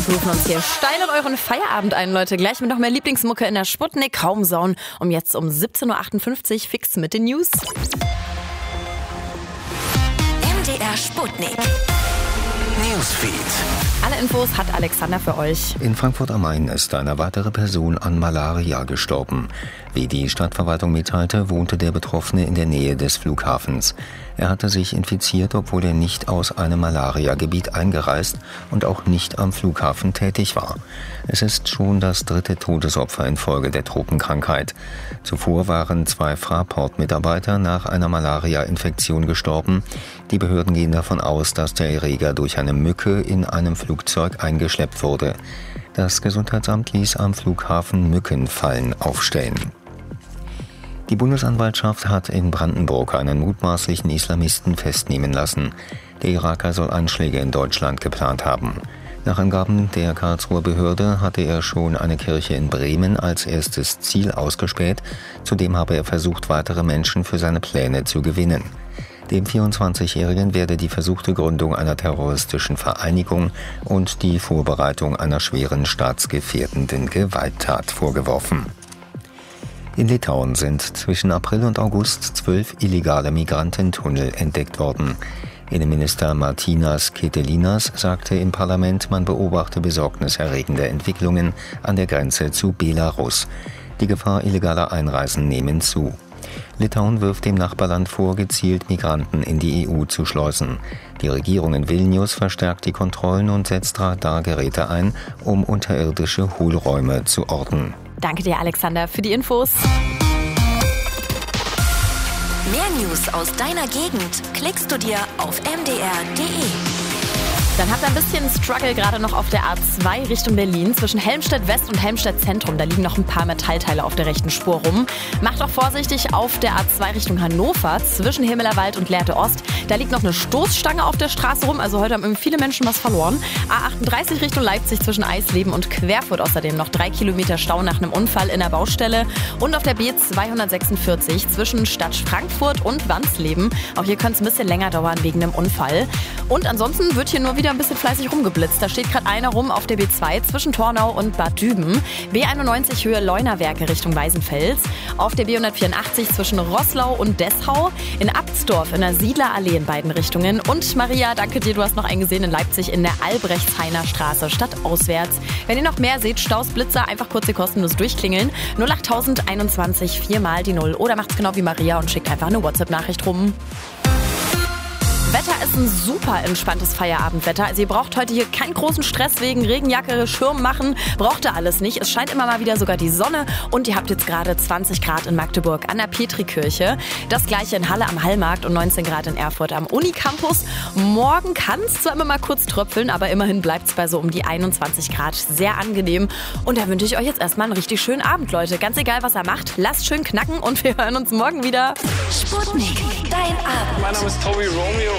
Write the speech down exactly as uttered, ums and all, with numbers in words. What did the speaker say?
Sputnik rufen uns hier steil in euren Feierabend ein, Leute. Gleich mit noch mehr Lieblingsmucke in der Sputnik Raumzone. Um jetzt um siebzehn Uhr achtundfünfzig fix mit den News. M D R Sputnik Newsfeed. Alle Infos hat Alexander für euch. In Frankfurt am Main ist eine weitere Person an Malaria gestorben. Wie die Stadtverwaltung mitteilte, wohnte der Betroffene in der Nähe des Flughafens. Er hatte sich infiziert, obwohl er nicht aus einem Malaria-Gebiet eingereist und auch nicht am Flughafen tätig war. Es ist schon das dritte Todesopfer infolge der Tropenkrankheit. Zuvor waren zwei Fraport-Mitarbeiter nach einer Malaria-Infektion gestorben. Die Behörden gehen davon aus, dass der Erreger durch eine Mücke in einem Flugzeug eingeschleppt wurde. Das Gesundheitsamt ließ am Flughafen Mückenfallen aufstellen. Die Bundesanwaltschaft hat in Brandenburg einen mutmaßlichen Islamisten festnehmen lassen. Der Iraker soll Anschläge in Deutschland geplant haben. Nach Angaben der Karlsruher Behörde hatte er schon eine Kirche in Bremen als erstes Ziel ausgespäht. Zudem habe er versucht, weitere Menschen für seine Pläne zu gewinnen. Dem vierundzwanzigjährigen werde die versuchte Gründung einer terroristischen Vereinigung und die Vorbereitung einer schweren staatsgefährdenden Gewalttat vorgeworfen. In Litauen sind zwischen April und August zwölf illegale Migrantentunnel entdeckt worden. Innenminister Martinas Ketelinas sagte im Parlament, man beobachte besorgniserregende Entwicklungen an der Grenze zu Belarus. Die Gefahr illegaler Einreisen nehmen zu. Litauen wirft dem Nachbarland vor, gezielt Migranten in die E U zu schleusen. Die Regierung in Vilnius verstärkt die Kontrollen und setzt Radargeräte ein, um unterirdische Hohlräume zu orten. Danke dir, Alexander, für die Infos. Mehr News aus deiner Gegend klickst du dir auf m d r punkt d e. Dann habt ihr ein bisschen Struggle gerade noch auf der A zwei Richtung Berlin. Zwischen Helmstedt West und Helmstedt Zentrum. Da liegen noch ein paar Metallteile auf der rechten Spur rum. Macht auch vorsichtig auf der A zwei Richtung Hannover. Zwischen Himmelerwald und Lehrte Ost. Da liegt noch eine Stoßstange auf der Straße rum. Also heute haben irgendwie viele Menschen was verloren. A achtunddreißig Richtung Leipzig zwischen Eisleben und Querfurt. Außerdem noch drei Kilometer Stau nach einem Unfall in der Baustelle. Und auf der B zweihundertsechsundvierzig zwischen Stadt Frankfurt und Wansleben. Auch hier könnte es ein bisschen länger dauern wegen einem Unfall. Und ansonsten wird hier nur wieder ein bisschen fleißig rumgeblitzt. Da steht gerade einer rum auf der B zwei zwischen Tornau und Bad Düben. B einundneunzig Höhe Leunawerke Richtung Weißenfels. Auf der B hundertvierundachtzig zwischen Roßlau und Dessau. In Abtsdorf in der Siedlerallee in beiden Richtungen. Und Maria, danke dir, du hast noch einen gesehen in Leipzig in der Albrechtshainer Straße stadtauswärts. Wenn ihr noch mehr seht, Staus, Blitzer, einfach kurz hier kostenlos durchklingeln. null acht einundzwanzig vier mal die null. Oder macht's genau wie Maria und schickt einfach eine WhatsApp-Nachricht rum. Wetter ist ein super entspanntes Feierabendwetter. Also ihr braucht heute hier keinen großen Stress wegen Regenjacke, Schirm machen. Braucht ihr alles nicht. Es scheint immer mal wieder sogar die Sonne. Und ihr habt jetzt gerade zwanzig Grad in Magdeburg an der Petrikirche. Das gleiche in Halle am Hallmarkt und neunzehn Grad in Erfurt am Unicampus. Morgen kann es zwar immer mal kurz tröpfeln, aber immerhin bleibt es bei so um die einundzwanzig Grad. Sehr angenehm. Und da wünsche ich euch jetzt erstmal einen richtig schönen Abend, Leute. Ganz egal, was ihr macht, lasst schön knacken und wir hören uns morgen wieder. Sputnik, dein Abend. Mein Name ist Tobi Romeo.